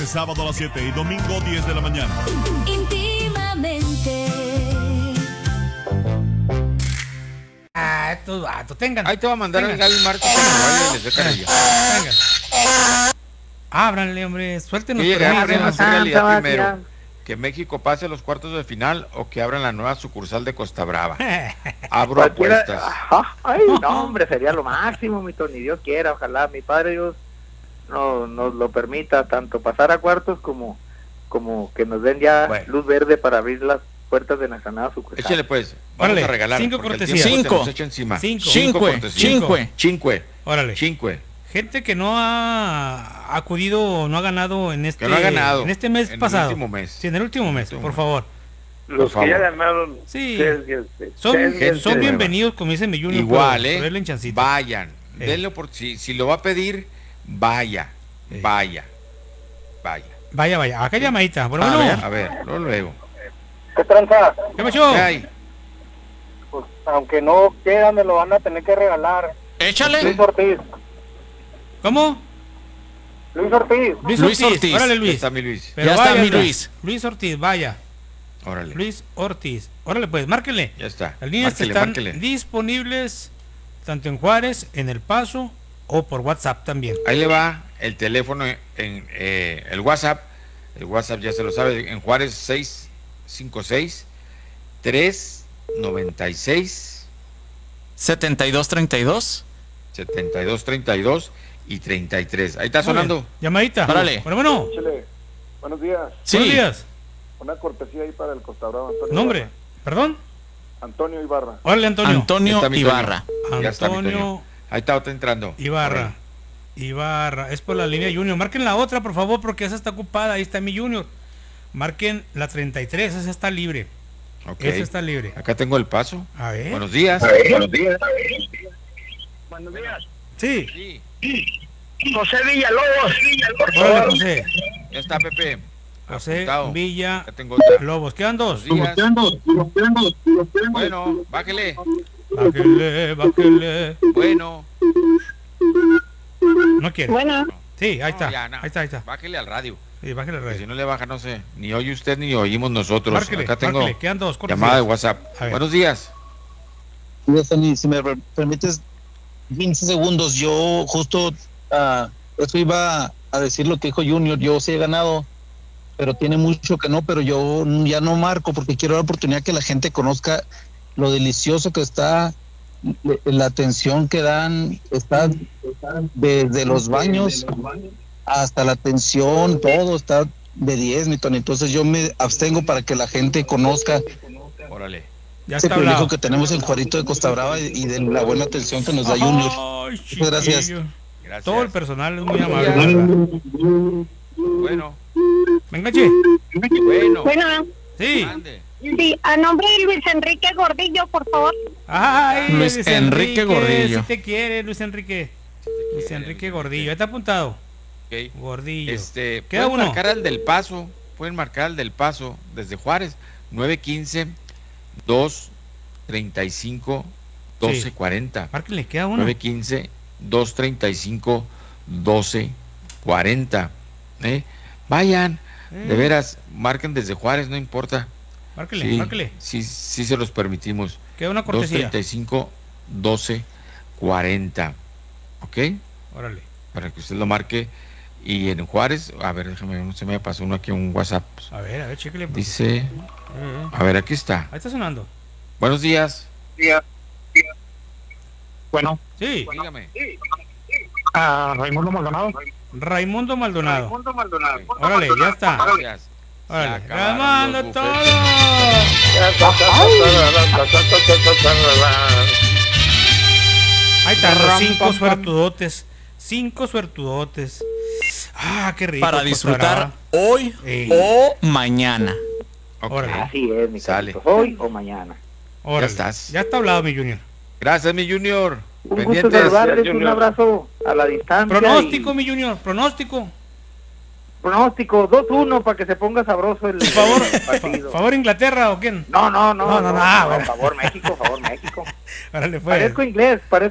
viernes, sábado a las 7 y domingo 10 de la mañana. Íntimamente. Estos vatos, tengan. Ahí te va a mandar el Gaby Marco para que vaya y les dé carrilla. Venga. Ábranle, hombre, suéltenos. ¿Qué llegaron a hacer realidad Santa primero? Batia. ¿Que México pase a los cuartos de final o que abran la nueva sucursal de Costa Brava? Abro Cualquiera- apuestas. Ajá. Ay, no, hombre, sería lo máximo, mi Tony, Dios quiera, ojalá mi padre Dios nos lo permita, tanto pasar a cuartos como que nos den ya Bueno. luz verde para abrir las puertas de nuestra nueva sucursal. Échale pues, vamos Órale, a regalar. 5 porque el cortesías. tiempo se nos 5. echa encima. 5. Cinque. Órale. Gente que no ha acudido, no ha ganado en este, Que no ha ganado en este mes en el pasado. último mes. Sí, en el último mes, último por mes. favor. Los por que ya favor. ganaron. Sí. sésguense, Son sésguense. bienvenidos, como dice mi Junior. Igual, por darle en chancita. vayan. Denlo por si lo va a pedir, vaya. Vaya. Vaya. Acá hay llamadita. Bueno, A ver, luego. ¿Qué tranza? ¿Qué pasó? ¿Qué hay? Pues, aunque no quieran, me lo van a tener que regalar. Échale. Luis Ortiz. ¿Cómo? Luis Ortiz. Luis Ortiz. Órale, Ya Luis. está mi Luis. Pero Ya está vaya, mi Luis. Luis Ortiz, vaya. Órale. Luis Ortiz. Órale, pues, márquenle. Ya está. Las líneas Márquele, están márquele. disponibles tanto en Juárez, en El Paso o por WhatsApp también. Ahí le va el teléfono en el WhatsApp. El WhatsApp ya se lo sabe. En Juárez 656-396. 7232. 7232 y 33. Ahí está sonando. Llamadita. Órale. Bueno. Buenos días. Sí. Buenos días. Una cortesía ahí para el Costa Brava. Antonio Nombre. Ibarra. ¿Perdón? Antonio Ibarra. Órale, Antonio. Ahí Antonio está mi Ibarra. Toño. Ya está mi Antonio Toño. Ahí está otra entrando. Ibarra. Es por la línea Junior. Marquen la otra, por favor, porque esa está ocupada. Ahí está mi Junior. Marquen la 33, esa está libre. Ok. Esa está libre. Acá tengo el paso. A ver. Buenos días. Buenos días. Buenos días. Sí. Sí, José Villalobos. Órale, José. ya está Pepe. José Apuntado. Villa Ya tengo otra. Lobos. Quedan dos. Buenos días. Bueno, bájele. Bájele. Bueno. No quiere. Bueno, Sí, ahí está. Ya, no. Ahí está. Bájele al radio. Sí, bájele el Que si radio. no le baja, no sé. Ni oye usted ni oímos nosotros. Márquele, Acá tengo márquele. Quedan dos. llamada de WhatsApp. A ver. Buenos días. Si me permites 15 segundos, yo justo eso iba a decir lo que dijo Junior. Yo sí he ganado, pero tiene mucho que no, pero yo ya no marco porque quiero la oportunidad que la gente conozca lo delicioso que está, la atención que dan, está desde los baños hasta la atención, todo está de 10, mi Tony. Entonces yo me abstengo para que la gente conozca Órale. Ya ese está privilegio hablado. que tenemos en Juarito de Costa Brava y de la buena atención que nos da Junior. Ay, Muchas gracias. chiquillo. Gracias. Todo el personal es muy Buenos amable, días. la verdad. Bueno. Venga, che. Bueno. bueno, Sí. Mande. sí, a nombre de Luis Enrique Gordillo, por favor. Ay, Luis Enrique Gordillo. Si te quiere, Luis Enrique. Luis Enrique Gordillo. Ahí está apuntado. Ok. Gordillo. Pueden Queda uno. marcar al del Paso. Pueden marcar al del Paso desde Juárez. 915 235 1240. Márquenle, queda uno. 915 235 1240. Vayan. De veras, marquen desde Juárez, no importa. Márquenle, Sí, márquenle. sí se los permitimos. Queda una cortesía. 235 1240. ¿Ok? Órale. Para que usted lo marque. Y en Juárez, a ver, déjame, no se me pasó uno aquí, un WhatsApp. A ver, chéquele. Dice, a ver, aquí está. Ahí está sonando. Buenos días. Bueno, Sí. Dígame. Raimundo Maldonado. Raimundo Maldonado. Raimundo Maldonado. Órale, ya está. Gracias. Órale. Se acabaron Grabando los todo. Ahí están los 5 suertudotes. 5 suertudotes. Ah, qué rico. Para Costa disfrutar Brava. hoy Ey. o mañana. Ok. Órale. Así es, mi Sale. carito. Hoy o mañana. Órale. Ya estás. Ya está hablado, mi Junior. Gracias, mi Junior. Un gusto Pendientes. saludarles, un abrazo a la distancia. Pronóstico, mi Junior. Pronóstico. Pronóstico 2-1 para que se ponga sabroso el Favor, partido. favor Inglaterra o quién. No, bueno. favor México, favor México. Órale, pues. Parezco inglés,